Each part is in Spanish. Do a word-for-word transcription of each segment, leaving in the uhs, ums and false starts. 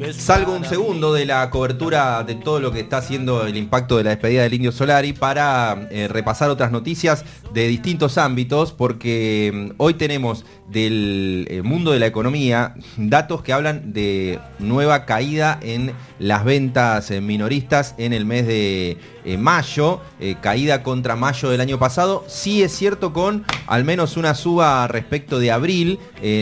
Salgo un segundo de la cobertura de todo lo que está haciendo el impacto de la despedida del Indio Solari para eh, repasar otras noticias de distintos ámbitos, porque eh, hoy tenemos del eh, mundo de la economía datos que hablan de nueva caída en las ventas eh, minoristas en el mes de eh, mayo, eh, caída contra mayo del año pasado. Sí es cierto, con al menos una suba respecto de abril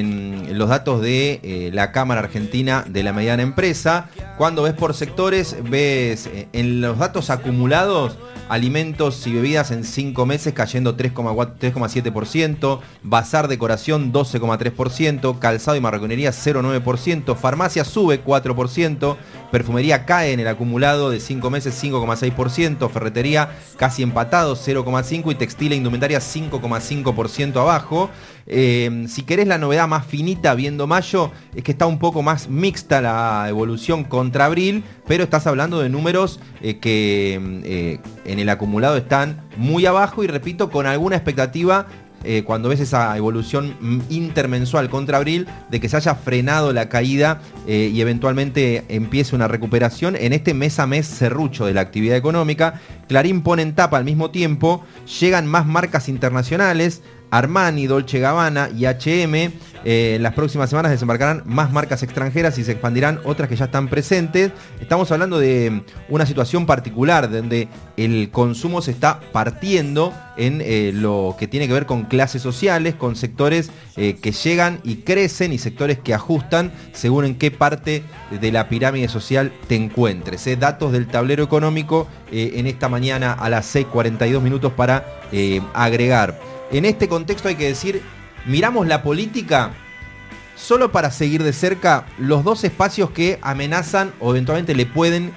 en los datos de eh, la Cámara Argentina de la Mediana Empresa. Cuando ves por sectores, ves eh, en los datos acumulados alimentos y bebidas en cinco meses cayendo tres coma siete por ciento, bazar, decoración doce coma tres por ciento, calzado y marroquinería cero coma nueve por ciento, farmacia sube cuatro por ciento, perfumería cae en el acumulado de cinco meses cinco coma seis por ciento, ferretería casi empatado cero coma cinco por ciento y textil e indumentaria cinco coma cinco por ciento abajo. Eh, si querés la novedad más finita viendo mayo, es que está un poco más mixta la evolución contra abril, pero estás hablando de números eh, que eh, en el acumulado están muy abajo y, repito, con alguna expectativa eh, cuando ves esa evolución intermensual contra abril de que se haya frenado la caída eh, y eventualmente empiece una recuperación en este mes a mes serrucho de la actividad económica. Clarín pone en tapa al mismo tiempo, llegan más marcas internacionales. Armani, Dolce Gabbana y H y M. Eh, en las próximas semanas desembarcarán más marcas extranjeras y se expandirán otras que ya están presentes. Estamos hablando de una situación particular donde el consumo se está partiendo en eh, lo que tiene que ver con clases sociales, con sectores eh, que llegan y crecen y sectores que ajustan según en qué parte de la pirámide social te encuentres. Eh. Datos del tablero económico eh, en esta mañana a las seis cuarenta y dos minutos para eh, agregar. En este contexto hay que decir, miramos la política solo para seguir de cerca los dos espacios que amenazan o eventualmente le pueden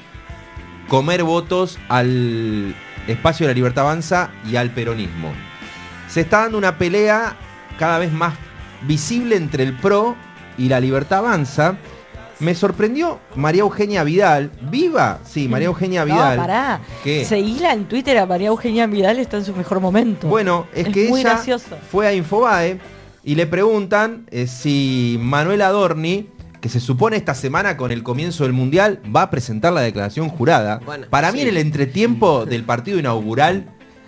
comer votos al espacio de La Libertad Avanza y al peronismo. Se está dando una pelea cada vez más visible entre el P R O y La Libertad Avanza. Me sorprendió María Eugenia Vidal, viva, sí, María Eugenia Vidal. No, pará, ¿Qué? Seguila en Twitter a María Eugenia Vidal, está en su mejor momento. Bueno, es, es que muy ella gracioso. Fue a Infobae y le preguntan eh, si Manuel Adorni, que se supone esta semana con el comienzo del Mundial, va a presentar la declaración jurada. Bueno, Para sí. mí en el entretiempo del partido inaugural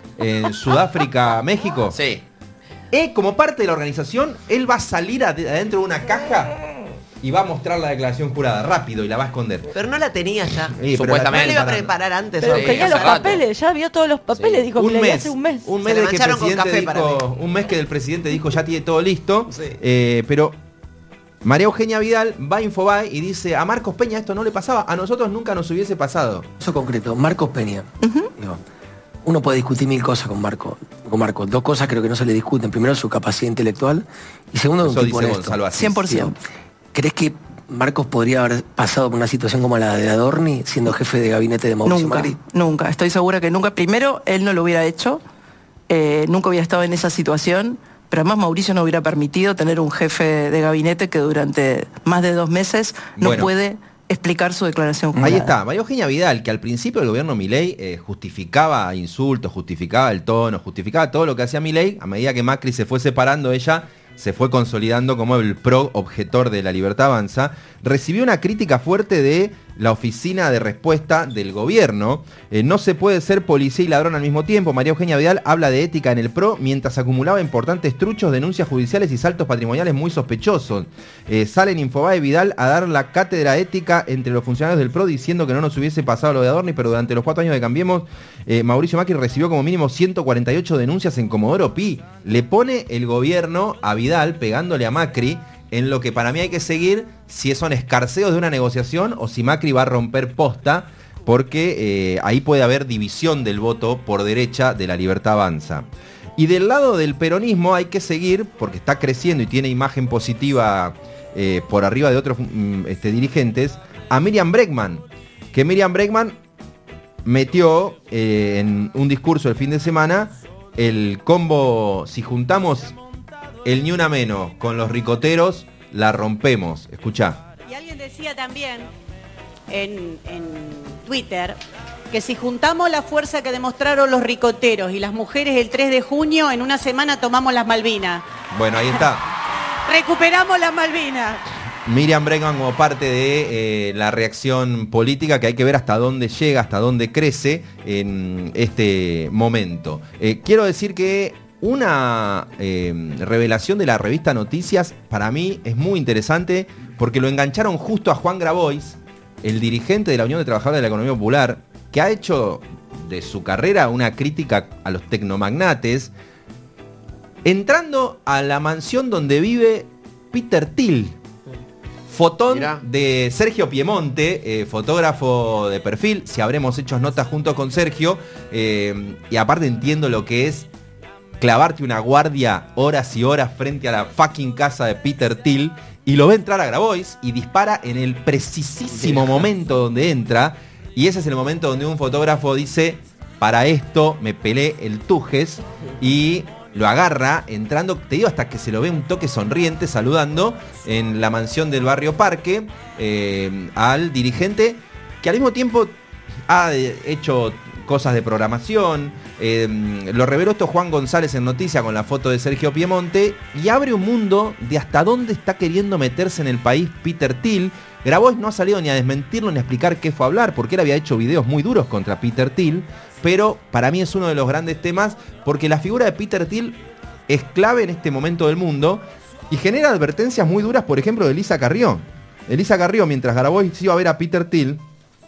en Sudáfrica, México, sí. eh, como parte de la organización, él va a salir adentro de una caja y va a mostrar la declaración jurada rápido y la va a esconder. Pero no la tenía ya. Sí, supuestamente. No la iba a preparar antes. Pero sí, tenía los papeles, ya vio todos los papeles, sí. dijo un que le mes, hace un mes. Un mes, de que el presidente dijo, un mes que el presidente dijo ya tiene todo listo. Sí. Eh, pero María Eugenia Vidal va a Infobae y dice, a Marcos Peña esto no le pasaba, a nosotros nunca nos hubiese pasado. Eso concreto, Marcos Peña. Uh-huh. Digo, uno puede discutir mil cosas con Marco, con Marco. Dos cosas creo que no se le discuten. Primero, su capacidad intelectual. Y segundo, eso un tipo dice honesto. Gonzalo Asís. cien por ciento. ¿Crees que Marcos podría haber pasado por una situación como la de Adorni, siendo jefe de gabinete de Mauricio nunca, Macri? Nunca, estoy segura que nunca. Primero, él no lo hubiera hecho, eh, nunca hubiera estado en esa situación, pero además Mauricio no hubiera permitido tener un jefe de gabinete que durante más de dos meses no bueno. puede explicar su declaración jurada. Ahí está, María Eugenia Vidal, que al principio del gobierno Milei eh, justificaba insultos, justificaba el tono, justificaba todo lo que hacía Milei. A medida que Macri se fue separando, ella se fue consolidando como el pro objetor de La Libertad Avanza. Recibió una crítica fuerte de la oficina de respuesta del gobierno. Eh, no se puede ser policía y ladrón al mismo tiempo. María Eugenia Vidal habla de ética en el P R O mientras acumulaba importantes truchos, denuncias judiciales y saltos patrimoniales muy sospechosos. Eh, sale en Infobae Vidal a dar la cátedra ética entre los funcionarios del P R O diciendo que no nos hubiese pasado lo de Adorni, pero durante los cuatro años de Cambiemos, eh, Mauricio Macri recibió como mínimo ciento cuarenta y ocho denuncias en Comodoro Pi. Le pone el gobierno a Vidal pegándole a Macri en lo que para mí hay que seguir si son escarceos de una negociación o si Macri va a romper posta, porque eh, ahí puede haber división del voto por derecha de La Libertad Avanza. Y del lado del peronismo hay que seguir, porque está creciendo y tiene imagen positiva eh, por arriba de otros mm, este, dirigentes, a Miriam Bregman, que Miriam Bregman metió eh, en un discurso el fin de semana el combo, si juntamos el ni una menos con los ricoteros, la rompemos. Escuchá. Y alguien decía también en, en Twitter que si juntamos la fuerza que demostraron los ricoteros y las mujeres el tres de junio, en una semana tomamos las Malvinas. Bueno, ahí está. Recuperamos las Malvinas. Miriam Bregman como parte de eh, la reacción política que hay que ver hasta dónde llega, hasta dónde crece en este momento. Eh, quiero decir que una eh, revelación de la revista Noticias para mí es muy interesante porque lo engancharon justo a Juan Grabois, el dirigente de la Unión de Trabajadores de la Economía Popular, que ha hecho de su carrera una crítica a los tecnomagnates, entrando a la mansión donde vive Peter Thiel, fotón Mirá. de Sergio Piemonte, eh, fotógrafo de perfil. Si habremos hecho notas junto con Sergio, eh, y aparte entiendo lo que es clavarte una guardia horas y horas frente a la fucking casa de Peter Thiel, y lo ve entrar a Grabois y dispara en el precisísimo momento donde entra, y ese es el momento donde un fotógrafo dice, para esto me pelé el tujes, y lo agarra entrando, te digo, hasta que se lo ve un toque sonriente saludando en la mansión del barrio Parque eh, al dirigente que al mismo tiempo ha hecho cosas de programación. Eh, lo reveló esto Juan González en Noticia con la foto de Sergio Piemonte, y abre un mundo de hasta dónde está queriendo meterse en el país Peter Thiel. Grabois no ha salido ni a desmentirlo ni a explicar qué fue a hablar, porque él había hecho videos muy duros contra Peter Thiel, pero para mí es uno de los grandes temas porque la figura de Peter Thiel es clave en este momento del mundo y genera advertencias muy duras, por ejemplo, de Elisa Carrió. Elisa Carrió, mientras Grabois iba a ver a Peter Thiel,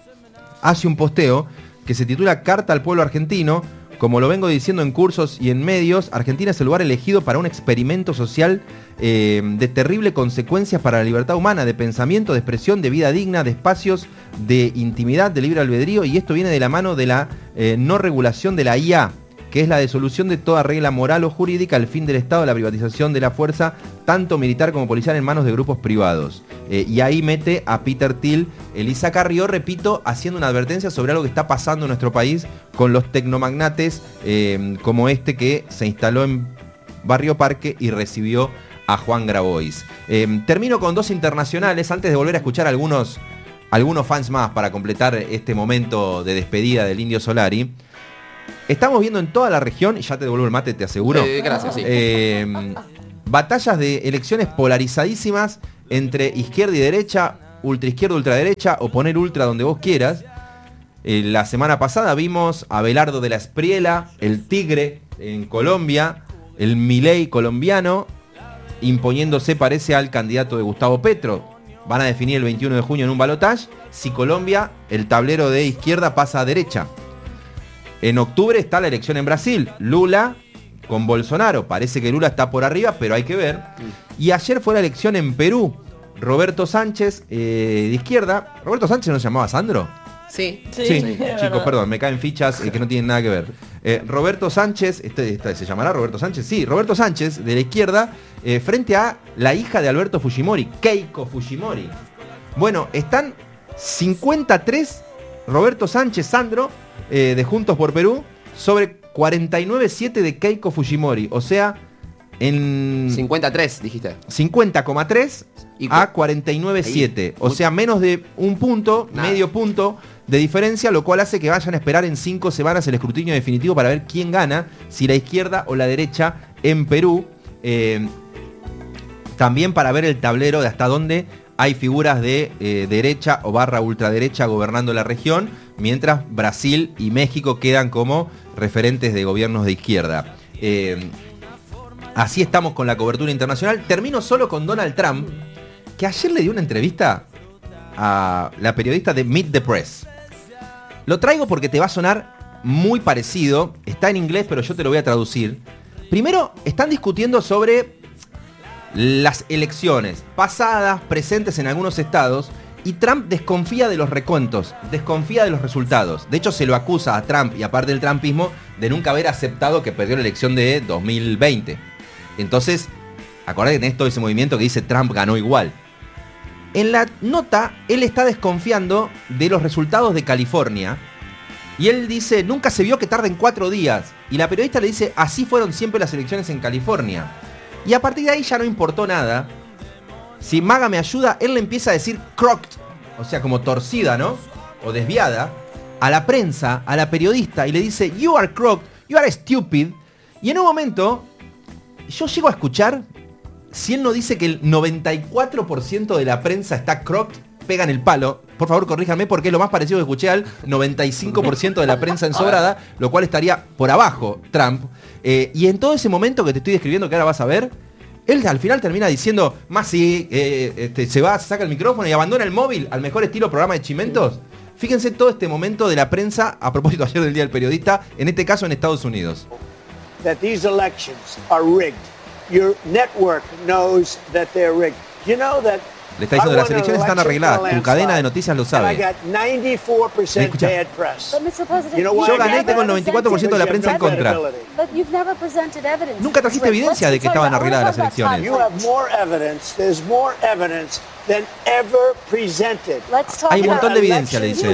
hace un posteo que se titula Carta al pueblo argentino. Como lo vengo diciendo en cursos y en medios, Argentina es el lugar elegido para un experimento social eh, de terrible consecuencias para la libertad humana, de pensamiento, de expresión, de vida digna, de espacios de intimidad, de libre albedrío, y esto viene de la mano de la eh, no regulación de la I A, que es la disolución de toda regla moral o jurídica, el fin del Estado, la privatización de la fuerza, tanto militar como policial, en manos de grupos privados. Eh, y ahí mete a Peter Thiel, Elisa Carrió, repito, haciendo una advertencia sobre algo que está pasando en nuestro país con los tecnomagnates eh, como este que se instaló en Barrio Parque y recibió a Juan Grabois. Eh, termino con dos internacionales, antes de volver a escuchar algunos, algunos fans más para completar este momento de despedida del Indio Solari. Estamos viendo en toda la región, y ya te devuelvo el mate, te aseguro. Eh, gracias, sí. Eh, batallas de elecciones polarizadísimas entre izquierda y derecha, ultraizquierda, ultraderecha, o poner ultra donde vos quieras. Eh, la semana pasada vimos a Abelardo de la Espriela, el Tigre en Colombia, el Milei colombiano, imponiéndose, parece, al candidato de Gustavo Petro. Van a definir el veintiuno de junio en un balotaje si Colombia, el tablero de izquierda, pasa a derecha. En octubre está la elección en Brasil, Lula con Bolsonaro. Parece que Lula está por arriba, pero hay que ver. Y ayer fue la elección en Perú. Roberto Sánchez, eh, de izquierda. ¿Roberto Sánchez no se llamaba Sandro? Sí. Sí, Sí, sí, chicos, perdón, me caen fichas eh, que no tienen nada que ver. Eh, Roberto Sánchez, este, este, ¿se llamará Roberto Sánchez? Sí, Roberto Sánchez, de la izquierda, eh, frente a la hija de Alberto Fujimori, Keiko Fujimori. Bueno, están cincuenta y tres Roberto Sánchez, Sandro, eh, de Juntos por Perú, sobre cuarenta y nueve coma siete de Keiko Fujimori. O sea, en cincuenta y tres, dijiste. cincuenta coma tres a cuarenta y nueve coma siete. O sea, menos de un punto, Nada. medio punto de diferencia, lo cual hace que vayan a esperar en cinco semanas el escrutinio definitivo para ver quién gana, si la izquierda o la derecha en Perú. Eh, también para ver el tablero de hasta dónde hay figuras de eh, derecha o barra ultraderecha gobernando la región, mientras Brasil y México quedan como referentes de gobiernos de izquierda. Eh, así estamos con la cobertura internacional. Termino solo con Donald Trump, que ayer le dio una entrevista a la periodista de Meet the Press. Lo traigo porque te va a sonar muy parecido. Está en inglés, pero yo te lo voy a traducir. Primero, están discutiendo sobre las elecciones pasadas, presentes en algunos estados, y Trump desconfía de los recuentos, desconfía de los resultados. De hecho, se lo acusa a Trump y aparte del trumpismo de nunca haber aceptado que perdió la elección de dos mil veinte. Entonces, acordate que tenés todo ese movimiento que dice Trump ganó igual. En la nota, él está desconfiando de los resultados de California. Y él dice, nunca se vio que tarden cuatro días. Y la periodista le dice, así fueron siempre las elecciones en California. Y a partir de ahí ya no importó nada. Si Maga me ayuda, él le empieza a decir crooked, o sea, como torcida, ¿no? O desviada, a la prensa, a la periodista, y le dice, you are crooked, you are stupid. Y en un momento, yo llego a escuchar si él no dice que el noventa y cuatro por ciento de la prensa está cropped, pegan el palo. Por favor, corríjanme porque es lo más parecido que escuché al noventa y cinco por ciento de la prensa ensobrada, lo cual estaría por abajo Trump. Eh, y en todo ese momento que te estoy describiendo, que ahora vas a ver, él al final termina diciendo, más sí, eh, este, se va, saca el micrófono y abandona el móvil al mejor estilo programa de Chimentos. Fíjense todo este momento de la prensa, a propósito ayer del Día del Periodista, en este caso en Estados Unidos. That these elections are rigged. Your network knows that they're rigged. You know that Le está diciendo, las elecciones están arregladas, tu cadena de noticias lo sabe. Yo gané y tengo el noventa y cuatro por ciento de la prensa en contra. Nunca trajiste evidencia de que estaban arregladas las elecciones. Hay un montón de evidencia, le dice él.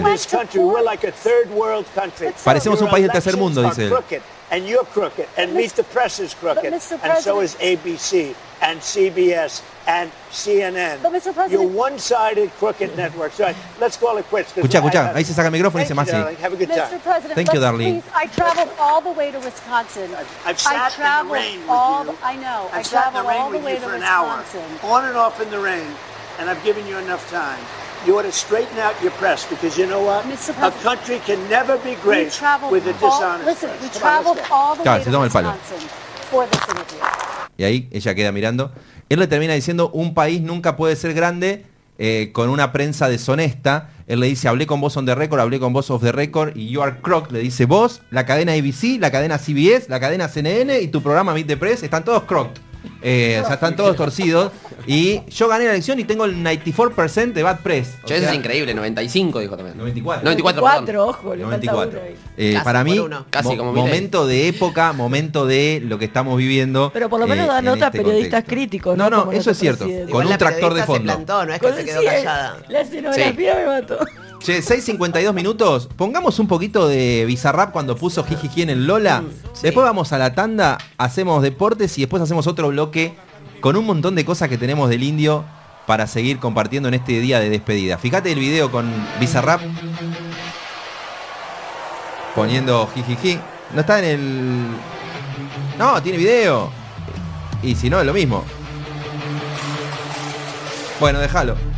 Parecemos un país del tercer mundo, dice él. And you're crooked, and Meet the Press is crooked, and so is A B C, and C B S, and C N N. You're one-sided crooked network. So let's call it quits. Escucha, escucha, ahí se saca el micrófono y dice más sí. Have a good time. Thank you, darling. I traveled all the way to Wisconsin. I've sat in the rain with you. I know. I I've sat in the traveled rain all the with way you to for an hour, Wisconsin. on and off in the rain, and I've given you enough time. You ought to straighten out your press because you know what? A country can never be great with a dishonest Listen, we press. traveled all the Claro, way se to toma el palo. Wisconsin for this interview. Y ahí ella queda mirando. Él le termina diciendo, un país nunca puede ser grande eh, con una prensa deshonesta. Él le dice, hablé con vos on the record, hablé con vos off the record, y you are crooked. Le dice, vos, la cadena A B C, la cadena C B S, la cadena C N N y tu programa Meet the Press, están todos crooked. Eh, o sea, están todos torcidos. Y yo gané la elección y tengo el noventa y cuatro por ciento de bad press. Che, eso es increíble, noventa y cinco dijo también. noventa y cuatro. noventa y cuatro, cuatro, ojo, le noventa y falta cuatro. uno ahí. Eh, Casi para por mí, uno. Casi mo- como Milei. momento de época, momento de lo que estamos viviendo. Pero por lo menos eh, da en nota a este periodistas contexto. críticos, No, ¿no? no, Como eso es nuestro cierto. presidente. Con Igual un la tractor de periodista fondo. se plantó, no es que se quedó Sí, callada. La escenografía me mató. Che, seis cincuenta y dos minutos. Pongamos un poquito de Bizarrap cuando puso Jijiji en el Lola. sí. Después vamos a la tanda, hacemos deportes y después hacemos otro bloque con un montón de cosas que tenemos del Indio para seguir compartiendo en este día de despedida. Fíjate el video con Bizarrap poniendo Jijiji. No está en el... No, tiene video. Y si no, es lo mismo. Bueno, déjalo.